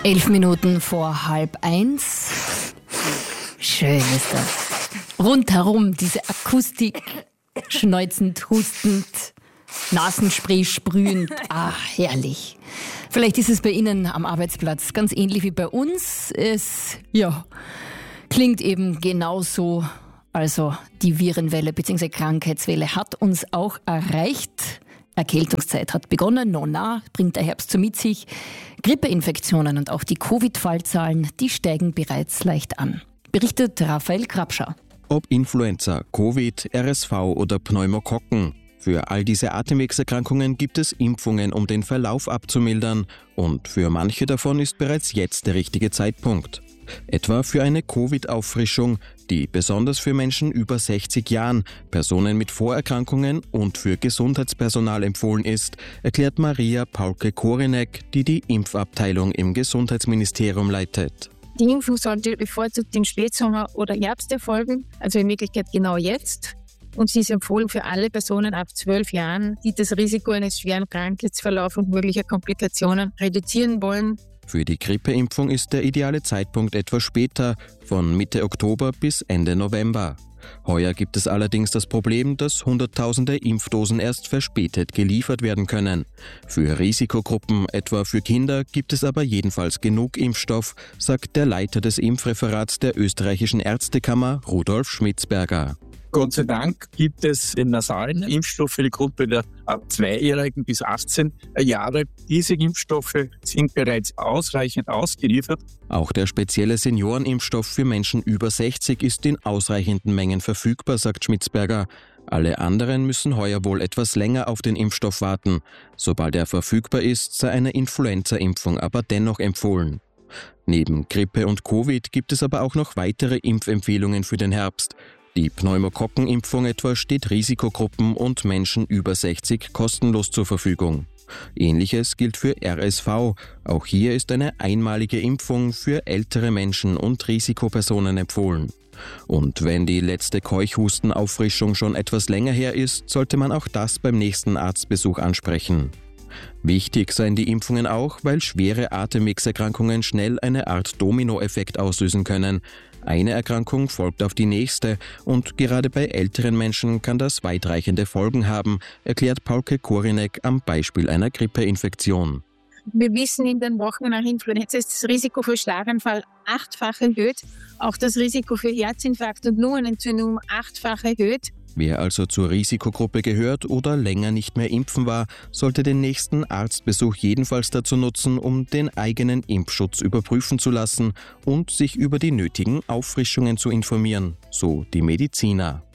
11 Minuten vor 12:30. Schön ist das. Rundherum diese Akustik, schneuzend, hustend, Nasenspray sprühend. Herrlich. Vielleicht ist es bei Ihnen am Arbeitsplatz ganz ähnlich wie bei uns. Es, klingt eben genauso. Also die Virenwelle bzw. Krankheitswelle hat uns auch erreicht. Erkältungszeit hat begonnen, bringt der Herbst so mit sich. Grippeinfektionen und auch die Covid-Fallzahlen, die steigen bereits leicht an. Berichtet Raphael Krapscher. Ob Influenza, Covid, RSV oder Pneumokokken. Für all diese Atemwegserkrankungen gibt es Impfungen, um den Verlauf abzumildern. Und für manche davon ist bereits jetzt der richtige Zeitpunkt. Etwa für eine Covid-Auffrischung, die besonders für Menschen über 60 Jahren, Personen mit Vorerkrankungen und für Gesundheitspersonal empfohlen ist, erklärt Maria Paulke-Korinek, die die Impfabteilung im Gesundheitsministerium leitet. Die Impfung sollte bevorzugt im Spätsommer oder Herbst erfolgen, also in Wirklichkeit genau jetzt. Und sie ist empfohlen für alle Personen ab 12 Jahren, die das Risiko eines schweren Krankheitsverlaufs und möglicher Komplikationen reduzieren wollen. Für die Grippeimpfung ist der ideale Zeitpunkt etwas später, von Mitte Oktober bis Ende November. Heuer gibt es allerdings das Problem, dass Hunderttausende Impfdosen erst verspätet geliefert werden können. Für Risikogruppen, etwa für Kinder, gibt es aber jedenfalls genug Impfstoff, sagt der Leiter des Impfreferats der österreichischen Ärztekammer, Rudolf Schmitzberger. Gott sei Dank gibt es den nasalen Impfstoff für die Gruppe der ab 2-Jährigen bis 18 Jahre. Diese Impfstoffe sind bereits ausreichend ausgeliefert. Auch der spezielle Seniorenimpfstoff für Menschen über 60 ist in ausreichenden Mengen verfügbar, sagt Schmitzberger. Alle anderen müssen heuer wohl etwas länger auf den Impfstoff warten. Sobald er verfügbar ist, sei eine Influenza-Impfung aber dennoch empfohlen. Neben Grippe und Covid gibt es aber auch noch weitere Impfempfehlungen für den Herbst. Die Pneumokokkenimpfung etwa steht Risikogruppen und Menschen über 60 kostenlos zur Verfügung. Ähnliches gilt für RSV. Auch hier ist eine einmalige Impfung für ältere Menschen und Risikopersonen empfohlen. Und wenn die letzte Keuchhustenauffrischung schon etwas länger her ist, sollte man auch das beim nächsten Arztbesuch ansprechen. Wichtig seien die Impfungen auch, weil schwere Atemwegserkrankungen schnell eine Art Dominoeffekt auslösen können. Eine Erkrankung folgt auf die nächste und gerade bei älteren Menschen kann das weitreichende Folgen haben, erklärt Paulke Korinek am Beispiel einer Grippeinfektion. Wir wissen, in den Wochen nach Influenza ist das Risiko für Schlaganfall 8-fach erhöht, auch das Risiko für Herzinfarkt und Lungenentzündung 8-fach erhöht. Wer also zur Risikogruppe gehört oder länger nicht mehr impfen war, sollte den nächsten Arztbesuch jedenfalls dazu nutzen, um den eigenen Impfschutz überprüfen zu lassen und sich über die nötigen Auffrischungen zu informieren, so die Mediziner.